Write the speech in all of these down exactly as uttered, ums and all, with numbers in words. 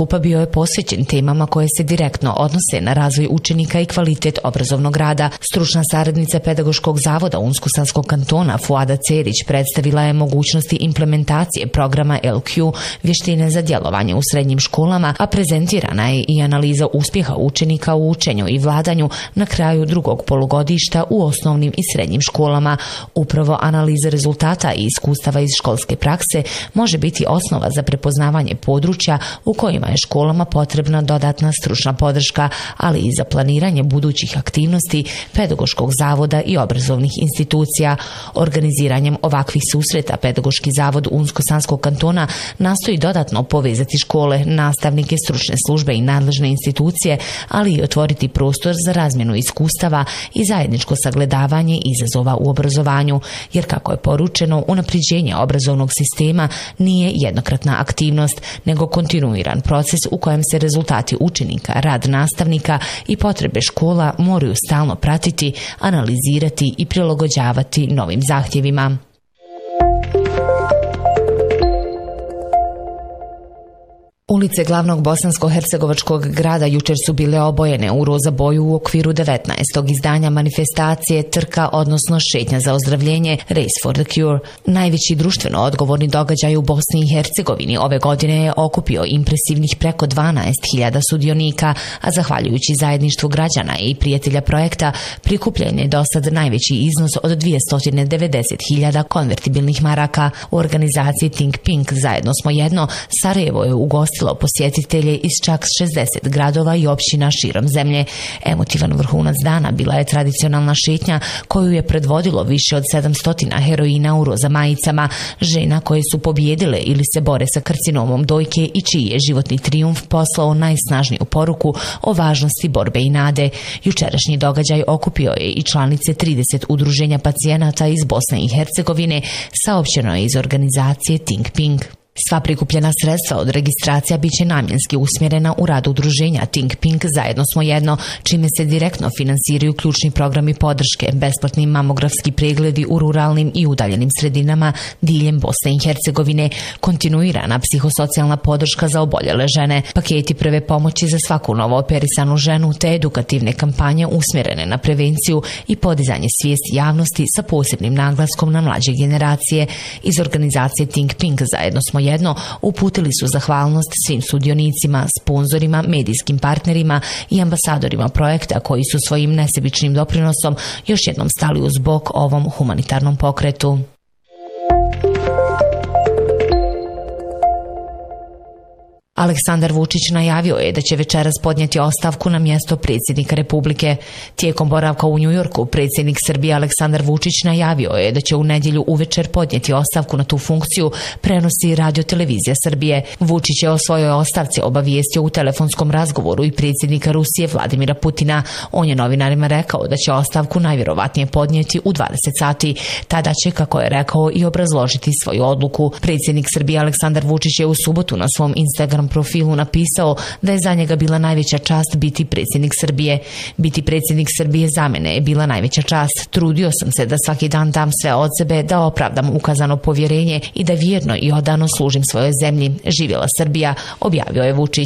skupa bio je posvećen temama koje se direktno odnose na razvoj učenika i kvalitet obrazovnog rada. Stručna saradnica Pedagoškog zavoda Unsko-Sanskog kantona Fuada Cerić predstavila je mogućnosti implementacije programa L Q, vještine za djelovanje u srednjim školama, a prezentirana je i analiza uspjeha učenika u učenju i vladanju na kraju drugog polugodišta u osnovnim i srednjim školama. Upravo analiza rezultata i iskustava iz školske prakse može biti osnova za prepoznavanje područja u kojima je školama potrebna dodatna stručna podrška, ali i za planiranje budućih aktivnosti Pedagoškog zavoda i obrazovnih institucija. Organiziranjem ovakvih susreta Pedagoški zavod Unsko-Sanskog kantona nastoji dodatno povezati škole, nastavnike, stručne službe i nadležne institucije, ali i otvoriti prostor za razmjenu iskustava i zajedničko sagledavanje izazova u obrazovanju, jer kako je poručeno, unapređenje obrazovnog sistema nije jednokratna aktivnost, nego kontinuiran proces u kojem se rezultati učenika, rad nastavnika i potrebe škola moraju stalno pratiti, analizirati i prilagođavati novim zahtjevima. Ulice glavnog bosansko-hercegovačkog grada jučer su bile obojene u roza boju u okviru devetnaestog izdanja manifestacije Trka, odnosno šetnja za ozdravljenje Race for the Cure. Najveći društveno odgovorni događaj u Bosni i Hercegovini ove godine je okupio impresivnih preko dvanaest hiljada sudionika, a zahvaljujući zajedništvu građana i prijatelja projekta prikupljen je do sad najveći iznos od dvjesto devedeset hiljada konvertibilnih maraka. U organizaciji Think Pink Zajedno smo jedno, Sarajevo je ugostilo posjetitelje iz čak šezdeset gradova i općina širom zemlje. Emotivan vrhunac dana bila je tradicionalna šetnja koju je predvodilo više od sedamsto heroina u roza majicama, žena koje su pobjedile ili se bore sa karcinomom dojke i čiji je životni trijumf poslao najsnažniju poruku o važnosti borbe i nade. Jučerašnji događaj okupio je i članice trideset udruženja pacijenata iz Bosne i Hercegovine, saopćeno je iz organizacije Think Pink. Sva prikupljena sredstva od registracija bit će namjenski usmjerena u rad udruženja Think Pink Zajedno smo jedno, čime se direktno finansiraju ključni programi podrške, besplatni mamografski pregledi u ruralnim i udaljenim sredinama diljem Bosne i Hercegovine, kontinuirana psihosocijalna podrška za oboljele žene, paketi prve pomoći za svaku novooperisanu ženu te edukativne kampanje usmjerene na prevenciju i podizanje svijesti javnosti sa posebnim naglaskom na mlađe generacije. Iz organizacije Think Pink Zajedno smo jedno uputili su zahvalnost svim sudionicima, sponzorima, medijskim partnerima i ambasadorima projekta koji su svojim nesebičnim doprinosom još jednom stali uz bok ovom humanitarnom pokretu. Aleksandar Vučić najavio je da će večeras podnijeti ostavku na mjesto predsjednika Republike. Tijekom boravka u New Yorku, predsjednik Srbije Aleksandar Vučić najavio je da će u nedjelju uvečer podnijeti ostavku na tu funkciju, prenosi Radio Televizija Srbije. Vučić je o svojoj ostavci obavijestio u telefonskom razgovoru i predsjednika Rusije Vladimira Putina. On je novinarima rekao da će ostavku najvjerovatnije podnijeti u dvadeset sati. Tada će, kako je rekao, i obrazložiti svoju odluku. Predsjednik Srbije Aleksandar Vučić je u subotu na svom Instagram profilu napisao da je za njega bila najveća čast biti predsjednik Srbije. Biti predsjednik Srbije za mene je bila najveća čast. Trudio sam se da svaki dan dam sve od sebe, da opravdam ukazano povjerenje i da vjerno i odano služim svojoj zemlji. Živjela Srbija, objavio je Vučić.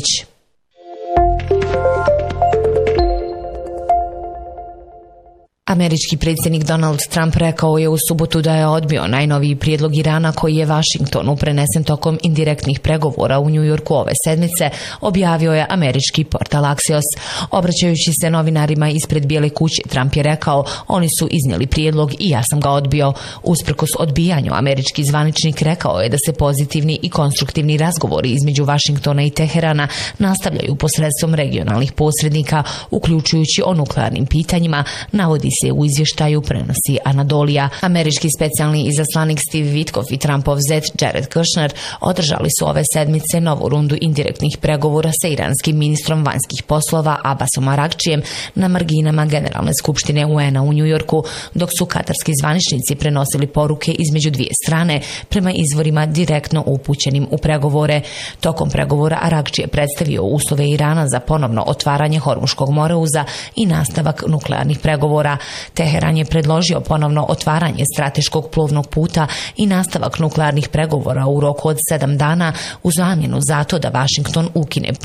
Američki predsjednik Donald Trump rekao je u subotu da je odbio najnoviji prijedlog Irana koji je Vašingtonu prenesen tokom indirektnih pregovora u New Yorku ove sedmice, objavio je američki portal Axios. Obraćajući se novinarima ispred Bijele kuće, Trump je rekao: oni su iznijeli prijedlog i ja sam ga odbio. Usprkos odbijanju, američki zvaničnik rekao je da se pozitivni i konstruktivni razgovori između Vašingtona i Teherana nastavljaju posredstvom regionalnih posrednika, uključujući o nuklearnim pitanjima, navodi se u izvještaju, prenosi Anadolija. Američki specijalni izaslanik Steve Witkoff i Trumpov zet Jared Kushner održali su ove sedmice novu rundu indirektnih pregovora sa iranskim ministrom vanjskih poslova Abbasom Aragčijem na marginama Generalne skupštine U N a u New Yorku, dok su katarski zvaničnici prenosili poruke između dvije strane prema izvorima direktno upućenim u pregovore. Tokom pregovora Aragči je predstavio uslove Irana za ponovno otvaranje Hormuškog moreuza i nastavak nuklearnih pregovora. Teheran je predložio ponovno otvaranje strateškog plovnog puta i nastavak nuklearnih pregovora u roku od sedam dana u zamjenu za to da Vašington ukine